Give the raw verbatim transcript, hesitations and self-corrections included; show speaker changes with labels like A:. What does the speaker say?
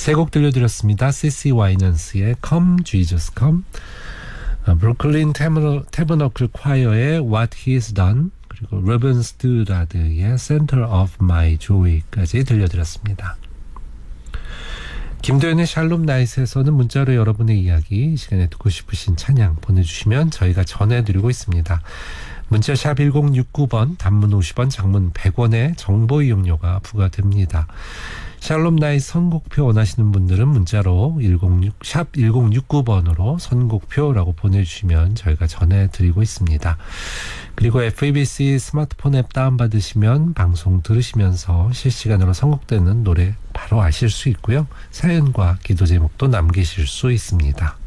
A: 세 곡 들려드렸습니다. 씨씨 와이넌스의 Come Jesus Come, 브루클린 태버너클 콰이어의 What He's Done, 그리고 러번 스튜라드의 Center of My Joy까지 들려드렸습니다. 김도현의 샬롬 나잇에서는 문자로 여러분의 이야기, 이 시간에 듣고 싶으신 찬양 보내주시면 저희가 전해드리고 있습니다. 문자 샵 일공육구 번, 단문 오십 원, 장문 백 원의 정보 이용료가 부과됩니다. 샬롬 나잇 선곡표 원하시는 분들은 문자로 일공육, 샵 일공육구 번으로 선곡표라고 보내주시면 저희가 전해드리고 있습니다. 그리고 에프이비씨 스마트폰 앱 다운받으시면 방송 들으시면서 실시간으로 선곡되는 노래 바로 아실 수 있고요. 사연과 기도 제목도 남기실 수 있습니다.